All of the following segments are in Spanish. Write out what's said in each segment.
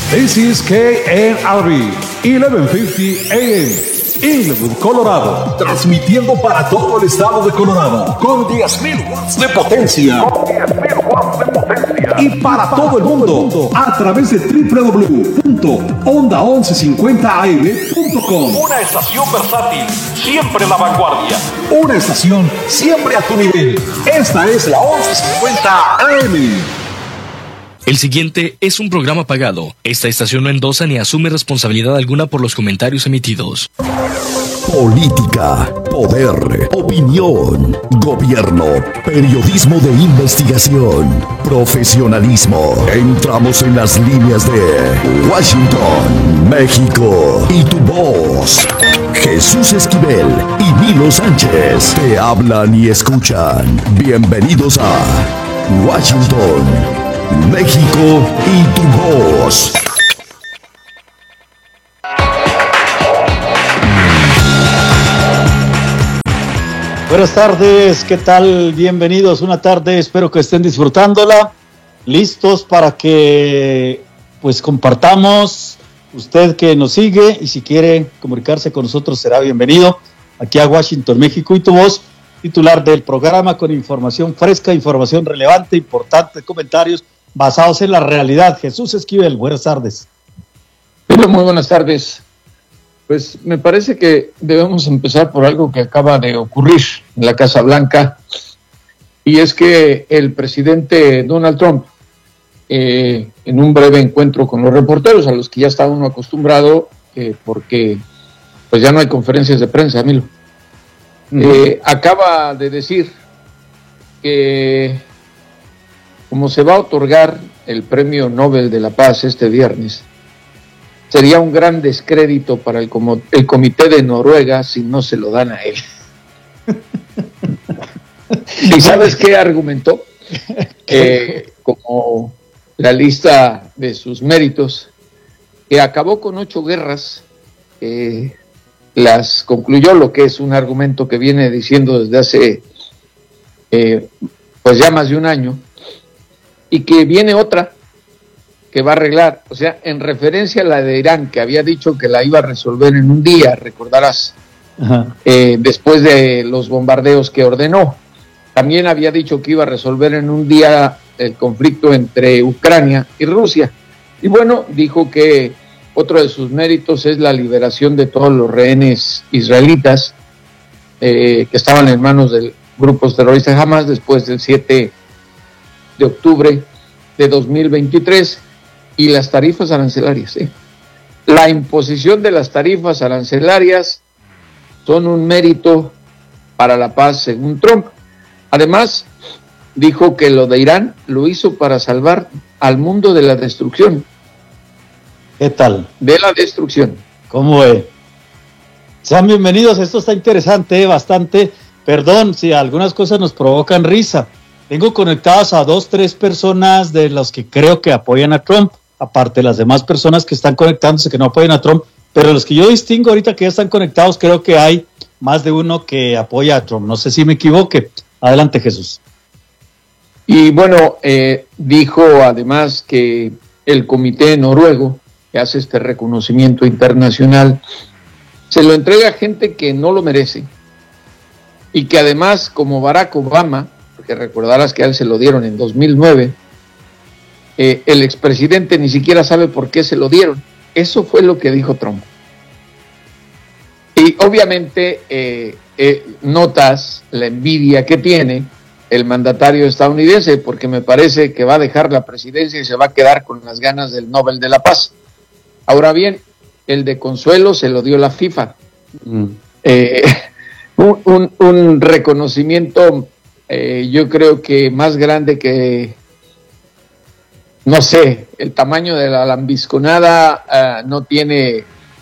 This is KNRB 1150 AM. Inwood, Colorado, transmitiendo para todo el estado de Colorado con 10,000 watts de potencia. Y para todo el mundo a través de www.onda1150am.com. Una estación versátil, siempre en la vanguardia. Una estación siempre a tu nivel. Esta es la 1150 AM. El siguiente es un programa pagado. Esta estación no endosa ni asume responsabilidad alguna por los comentarios emitidos. Política, poder, opinión, gobierno, periodismo de investigación, profesionalismo. Entramos en las líneas de Washington, México y tu voz. Jesús Esquivel y Milo Sánchez te hablan y escuchan. Bienvenidos a Washington, México y tu voz. Buenas tardes, ¿qué tal? Bienvenidos una tarde, espero que estén disfrutándola, listos para que pues compartamos, usted que nos sigue y si quiere comunicarse con nosotros será bienvenido aquí a Washington, México y tu voz, titular del programa con información fresca, información relevante, importante, comentarios basados en la realidad. Jesús Esquivel, buenas tardes. Muy buenas tardes. Pues me parece que debemos empezar por algo que acaba de ocurrir en la Casa Blanca, y es que el presidente Donald Trump, en un breve encuentro con los reporteros, a los que ya está uno acostumbrado, porque pues ya no hay conferencias de prensa, Milo, acaba de decir que como se va a otorgar el Premio Nobel de la Paz este viernes, sería un gran descrédito para el Comité de Noruega si no se lo dan a él. ¿Y sabes qué argumentó? Como la lista de sus méritos, que acabó con 8 guerras, las concluyó, lo que es un argumento que viene diciendo desde hace pues ya más de un año, y que viene otra que va a arreglar, o sea, en referencia a la de Irán, que había dicho que la iba a resolver en un día, recordarás, después de los bombardeos que ordenó. También había dicho que iba a resolver en un día el conflicto entre Ucrania y Rusia. Y bueno, dijo que otro de sus méritos es la liberación de todos los rehenes israelitas que estaban en manos de grupos terroristas Hamas después del 7 de octubre de 2023. Y las tarifas arancelarias. La imposición de las tarifas arancelarias son un mérito para la paz, según Trump. Además, dijo que lo de Irán lo hizo para salvar al mundo de la destrucción. ¿Qué tal? De la destrucción. ¿Cómo es? Sean bienvenidos, esto está interesante, bastante. Perdón si algunas cosas nos provocan risa. Tengo conectadas a 2-3 personas de los que creo que apoyan a Trump, aparte de las demás personas que están conectándose que no apoyan a Trump, pero los que yo distingo ahorita que ya están conectados, creo que hay más de uno que apoya a Trump. No sé si me equivoque. Adelante, Jesús. Y bueno, dijo además que el comité noruego, que hace este reconocimiento internacional, se lo entrega a gente que no lo merece, y que además, como Barack Obama, porque recordarás que a él se lo dieron en 2009, el expresidente ni siquiera sabe por qué se lo dieron. Eso fue lo que dijo Trump. Y obviamente notas la envidia que tiene el mandatario estadounidense, porque me parece que va a dejar la presidencia y se va a quedar con las ganas del Nobel de la Paz. Ahora bien, el de consuelo se lo dio la FIFA. Un reconocimiento, yo creo que más grande que, no sé, el tamaño de la lambisconada no tiene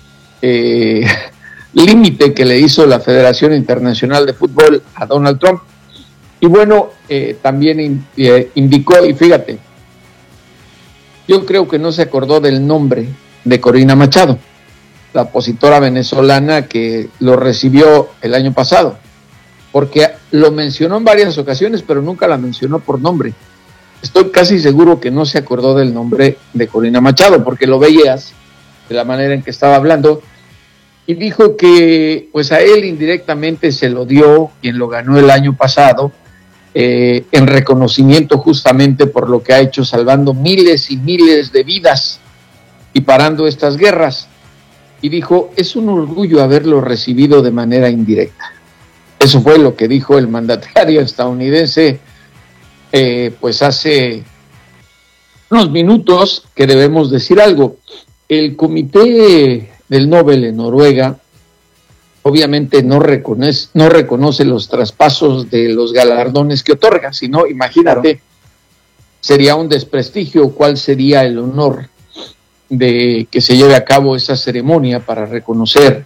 límite que le hizo la Federación Internacional de Fútbol a Donald Trump. Y bueno, también indicó, y fíjate, yo creo que no se acordó del nombre de Corina Machado, la opositora venezolana que lo recibió el año pasado, porque lo mencionó en varias ocasiones, pero nunca la mencionó por nombre. estoy casi seguro que no se acordó del nombre de Corina Machado, porque lo veías de la manera en que estaba hablando, y dijo que pues a él indirectamente se lo dio quien lo ganó el año pasado, en reconocimiento justamente por lo que ha hecho, salvando miles y miles de vidas y parando estas guerras. Y dijo, es un orgullo haberlo recibido de manera indirecta. Eso fue lo que dijo el mandatario estadounidense, pues hace unos minutos, que debemos decir algo. El Comité del Nobel en Noruega obviamente no reconoce los traspasos de los galardones que otorga, sino, imagínate, sería un desprestigio. ¿Cuál sería el honor de que se lleve a cabo esa ceremonia para reconocer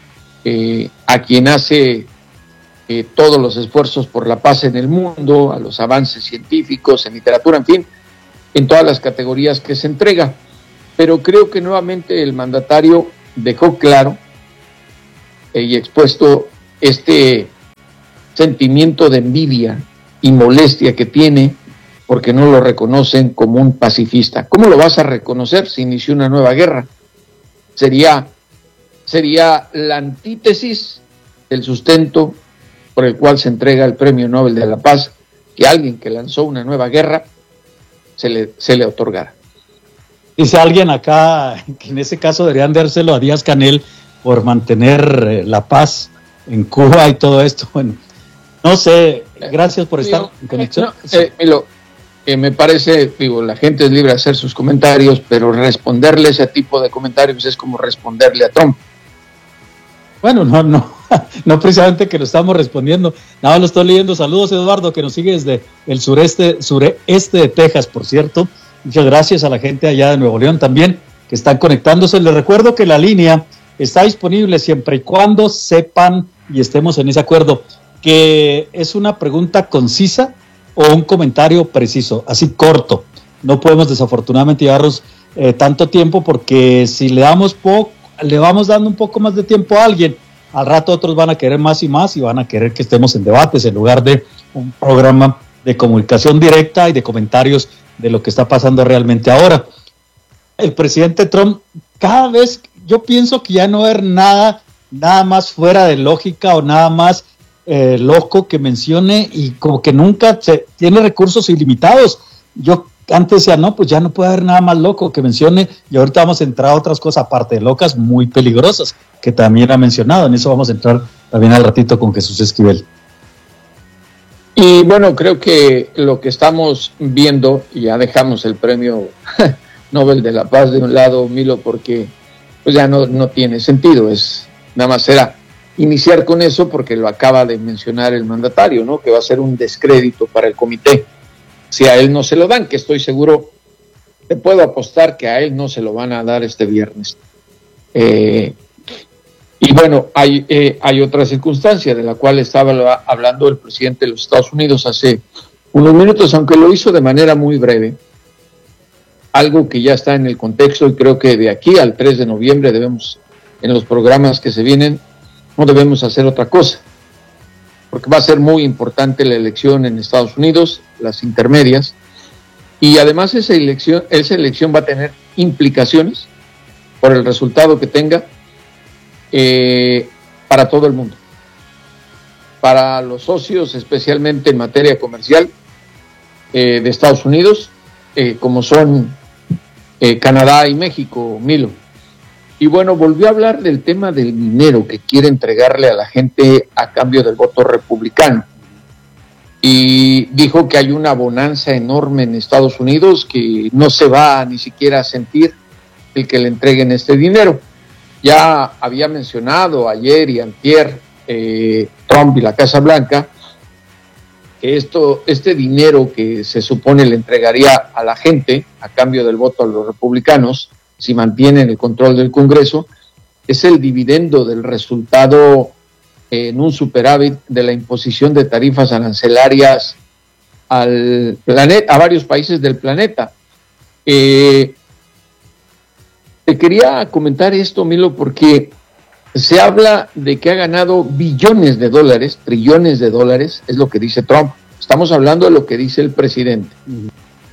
a quien hace todos los esfuerzos por la paz en el mundo, a los avances científicos, en literatura, en fin, en todas las categorías que se entrega? Pero creo que nuevamente el mandatario dejó claro y expuesto este sentimiento de envidia y molestia que tiene porque no lo reconocen como un pacifista. ¿Cómo lo vas a reconocer si inició una nueva guerra? Sería la antítesis del sustento por el cual se entrega el Premio Nobel de la Paz, que alguien que lanzó una nueva guerra se le otorgara. Dice alguien acá que en ese caso deberían dárselo a Díaz-Canel por mantener la paz en Cuba y todo esto. Bueno, no sé, gracias por estar en conexión. Me parece, la gente es libre de hacer sus comentarios, pero responderle ese tipo de comentarios es como responderle a Trump. Bueno, no precisamente que lo estamos respondiendo, nada más lo estoy leyendo. Saludos, Eduardo, que nos sigue desde el sureste de Texas, por cierto. Muchas gracias a la gente allá de Nuevo León también, que están conectándose. Les recuerdo que la línea está disponible siempre y cuando sepan y estemos en ese acuerdo, que es una pregunta concisa o un comentario preciso, así corto. No podemos desafortunadamente llevarnos tanto tiempo, porque si le vamos dando un poco más de tiempo a alguien, al rato otros van a querer más y más y van a querer que estemos en debates en lugar de un programa de comunicación directa y de comentarios de lo que está pasando realmente ahora. El presidente Trump, cada vez, yo pienso que ya no va a haber nada más fuera de lógica o nada más loco que mencione, y como que nunca tiene recursos ilimitados. Yo antes decía, no, pues ya no puede haber nada más loco que mencione, y ahorita vamos a entrar a otras cosas aparte de locas, muy peligrosas, que también ha mencionado. En eso vamos a entrar también al ratito con Jesús Esquivel. Y bueno, creo que lo que estamos viendo, y ya dejamos el Premio Nobel de la Paz de un lado, Milo, porque pues ya no tiene sentido, nada más era iniciar con eso, porque lo acaba de mencionar el mandatario, ¿no? Que va a ser un descrédito para el comité si a él no se lo dan, que estoy seguro, te puedo apostar que a él no se lo van a dar este viernes. Y bueno, hay otra circunstancia de la cual estaba hablando el presidente de los Estados Unidos hace unos minutos, aunque lo hizo de manera muy breve, algo que ya está en el contexto, y creo que de aquí al 3 de noviembre debemos, en los programas que se vienen, no debemos hacer otra cosa, porque va a ser muy importante la elección en Estados Unidos, las intermedias, y además esa elección va a tener implicaciones por el resultado que tenga para todo el mundo, para los socios, especialmente en materia comercial de Estados Unidos, como son Canadá y México, Milo. Y bueno, volvió a hablar del tema del dinero que quiere entregarle a la gente a cambio del voto republicano. Y dijo que hay una bonanza enorme en Estados Unidos, que no se va ni siquiera a sentir el que le entreguen este dinero. Ya había mencionado ayer y antier Trump y la Casa Blanca que este dinero que se supone le entregaría a la gente a cambio del voto a los republicanos, si mantienen el control del Congreso, es el dividendo del resultado en un superávit de la imposición de tarifas arancelarias a varios países del planeta. Te quería comentar esto, Milo, porque se habla de que ha ganado billones de dólares, trillones de dólares, es lo que dice Trump. Estamos hablando de lo que dice el presidente.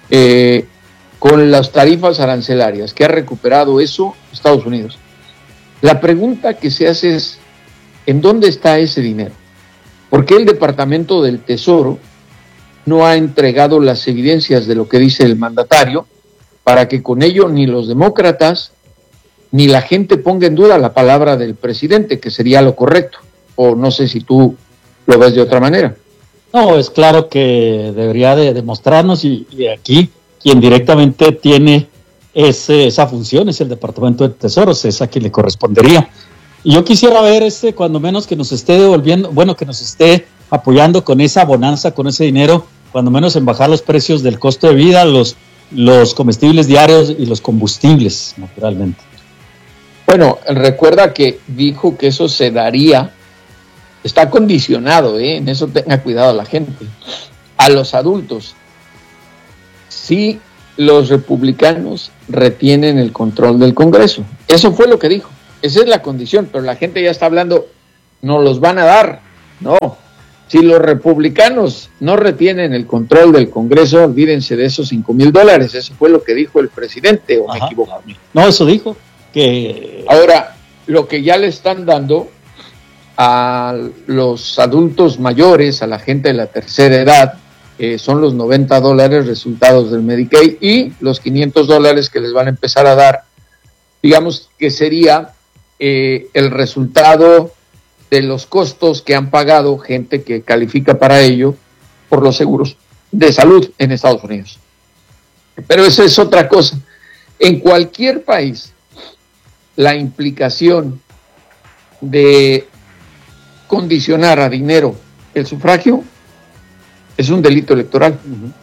con las tarifas arancelarias, que ha recuperado eso Estados Unidos. La pregunta que se hace es, ¿en dónde está ese dinero? ¿Por qué el Departamento del Tesoro no ha entregado las evidencias de lo que dice el mandatario para que con ello ni los demócratas ni la gente ponga en duda la palabra del presidente, que sería lo correcto? O no sé si tú lo ves de otra manera. No, es claro que debería de demostrarnos y aquí quien directamente tiene esa función es el Departamento de Tesoros, es a quien le correspondería. Y yo quisiera ver cuando menos que nos esté devolviendo, bueno, que nos esté apoyando con esa bonanza, con ese dinero, cuando menos en bajar los precios del costo de vida, los comestibles diarios y los combustibles, naturalmente. Bueno, recuerda que dijo que eso se daría, está condicionado, en eso tenga cuidado la gente, a los adultos. Si los republicanos retienen el control del Congreso. Eso fue lo que dijo. Esa es la condición, pero la gente ya está hablando, no los van a dar. No. Si los republicanos no retienen el control del Congreso, olvídense de esos $5,000. Eso fue lo que dijo el presidente, ¿o me equivoco? No, eso dijo. Que ahora, lo que ya le están dando a los adultos mayores, a la gente de la tercera edad, son los $90 resultados del Medicaid y los $500 que les van a empezar a dar, digamos que sería el resultado de los costos que han pagado gente que califica para ello por los seguros de salud en Estados Unidos. Pero esa es otra cosa. En cualquier país, la implicación de condicionar a dinero el sufragio es un delito electoral.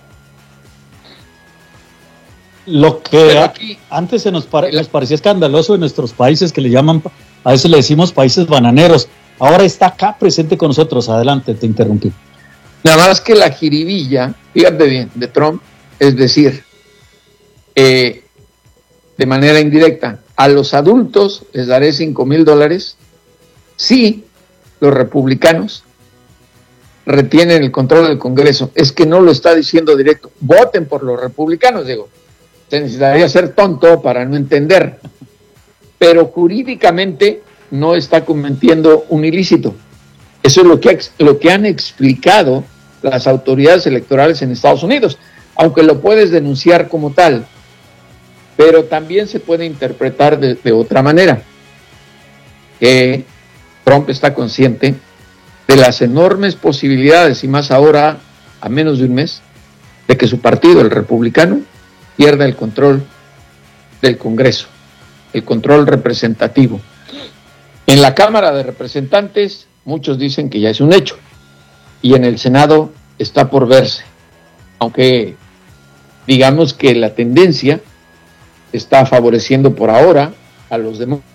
Lo que aquí, antes nos parecía escandaloso en nuestros países, que le llaman, a veces le decimos países bananeros, ahora está acá presente con nosotros. Adelante, te interrumpí. Nada más que la jiribilla, fíjate bien, de Trump, es decir, de manera indirecta, a los adultos les daré $5,000 si los republicanos retienen el control del Congreso. Es que no lo está diciendo directo. Voten por los republicanos, digo. Se necesitaría ser tonto para no entender. Pero jurídicamente no está cometiendo un ilícito. Eso es lo que han explicado las autoridades electorales en Estados Unidos. Aunque lo puedes denunciar como tal, pero también se puede interpretar de otra manera. Que Trump está consciente de las enormes posibilidades, y más ahora, a menos de un mes, de que su partido, el republicano, pierda el control del Congreso, el control representativo. En la Cámara de Representantes, muchos dicen que ya es un hecho, y en el Senado está por verse, aunque digamos que la tendencia está favoreciendo por ahora a los demócratas